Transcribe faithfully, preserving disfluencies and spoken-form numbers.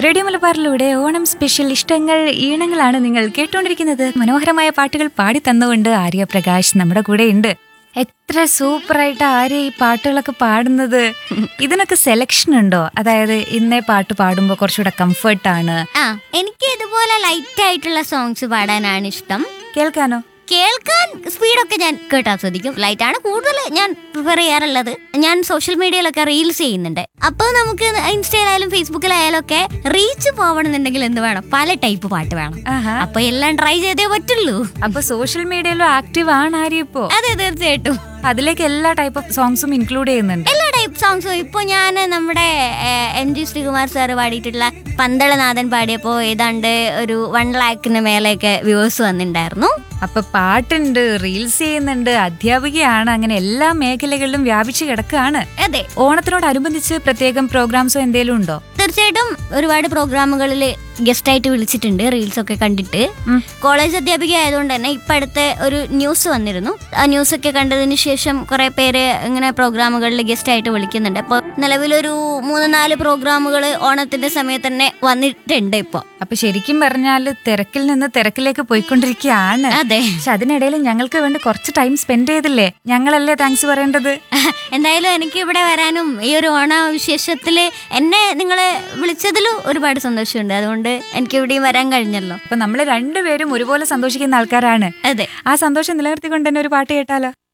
Radio മലബാറിലൂടെ Onam special ഇഷ്ടങ്ങൾ ഈണങ്ങളാണ് നിങ്ങൾ കേട്ടുകൊണ്ടിരിക്കുന്നത്. മനോഹരമായ പാട്ടുകൾ പാടി തന്നുകൊണ്ട് ആര്യ പ്രകാശ് നമ്മുടെ കൂടെ ഉണ്ട്. എത്ര സൂപ്പറായിട്ട് ആര്യ ഈ പാട്ടുകളൊക്കെ പാടുന്നത്. ഇതിനൊക്കെ സെലക്ഷൻ ഉണ്ടോ? അതായത് ഇന്നേ പാട്ട് പാടുമ്പോൾ കുറച്ചുകൂടെ കംഫർട്ടാണ്. ആ എനിക്ക് ഇതുപോലെ ലൈറ്റ് ആയിട്ടുള്ള സോങ്സ് പാടാനാണ് ഇഷ്ടം. കേൾക്കാനോ? കേൾക്കാൻ സ്പീഡൊക്കെ ഞാൻ കേട്ടാസ്വദിക്കും. ലൈറ്റ് ആണ് കൂടുതൽ ഞാൻ പ്രിഫർ ചെയ്യാറുള്ളത്. ഞാൻ സോഷ്യൽ മീഡിയയിലൊക്കെ റീൽസ് ചെയ്യുന്നുണ്ട്. അപ്പോൾ നമുക്ക് ഇൻസ്റ്റയിലായാലും ഫേസ്ബുക്കിലായാലും ഒക്കെ റീച്ച് പോവണമെന്നുണ്ടെങ്കിൽ എന്ത് വേണം? പല ടൈപ്പ് പാട്ട് വേണം. അപ്പൊ എല്ലാം ട്രൈ ചെയ്തേ പറ്റുള്ളൂ. അപ്പൊ സോഷ്യൽ മീഡിയയിലും ആക്റ്റീവ് ആണ് ആര്യ ഇപ്പോ? അതെ, തീർച്ചയായിട്ടും. അതിലേക്ക് എല്ലാ ടൈപ്പ് ഓഫ് സോങ്സും ഇൻക്ലൂഡ് ചെയ്യുന്നുണ്ട്. എല്ലാ ടൈപ്പ് സോങ്സും. ഇപ്പൊ ഞാൻ നമ്മുടെ എം ജി ശ്രീകുമാർ സാറ് പാടിയിട്ടുള്ള പന്തളനാഥൻ പാടിയപ്പോ ഏതാണ്ട് ഒരു വൺ ലാഖിന് മേലെയൊക്കെ വ്യൂവേഴ്സ് വന്നിട്ടുണ്ടായിരുന്നു. അപ്പൊ പാട്ടുണ്ട്, റീൽസ് ചെയ്യുന്നുണ്ട്, അധ്യാപികയാണ്, അങ്ങനെ എല്ലാ മേഖലകളിലും വ്യാപിച്ചു കിടക്കുകയാണ്. അതെ. ഓണത്തിനോടനുബന്ധിച്ച് പ്രത്യേകം പ്രോഗ്രാംസോ എന്തേലും ഉണ്ടോ? തീർച്ചയായിട്ടും ഒരുപാട് പ്രോഗ്രാമുകളിൽ ഗസ്റ്റ് ആയിട്ട് വിളിച്ചിട്ടുണ്ട്. റീൽസ് ഒക്കെ കണ്ടിട്ട്. കോളേജ് അധ്യാപിക ആയതുകൊണ്ട് തന്നെ ഇപ്പൊ അടുത്ത ഒരു ന്യൂസ് വന്നിരുന്നു. ആ ന്യൂസ് ഒക്കെ കണ്ടതിന് ശേഷം കുറെ പേര് ഇങ്ങനെ പ്രോഗ്രാമുകളിൽ ഗസ്റ്റ് ആയിട്ട് വിളിക്കുന്നുണ്ട്. അപ്പൊ നിലവിലൊരു മൂന്ന് നാല് പ്രോഗ്രാമുകൾ ഓണത്തിന്റെ സമയത്ത് തന്നെ വന്നിട്ടുണ്ട് ഇപ്പൊ. അപ്പൊ ശരിക്കും പറഞ്ഞാൽ തിരക്കിൽ നിന്ന് തിരക്കിലേക്ക് പോയിക്കൊണ്ടിരിക്കുകയാണ്. അതെ. പക്ഷെ അതിനിടയിൽ ഞങ്ങൾക്ക് വേണ്ടി കുറച്ച് ടൈം സ്പെൻഡ് ചെയ്തില്ലേ? ഞങ്ങളല്ലേ താങ്ക്സ് പറയേണ്ടത്. എന്തായാലും എനിക്ക് ഇവിടെ വരാനും ഈ ഒരു ഓണ വിശേഷത്തില് എന്നെ നിങ്ങള് വിളിച്ചതിലും ഒരുപാട് സന്തോഷമുണ്ട്. അതുകൊണ്ട് എനിക്ക് ഇവിടെയും വരാൻ കഴിഞ്ഞല്ലോ. അപ്പൊ നമ്മള് രണ്ടുപേരും ഒരുപോലെ സന്തോഷിക്കുന്ന ആൾക്കാരാണ്. അതെ. ആ സന്തോഷം നിലനിർത്തിക്കൊണ്ട് തന്നെ ഒരു പാട്ട് കേട്ടാലോ?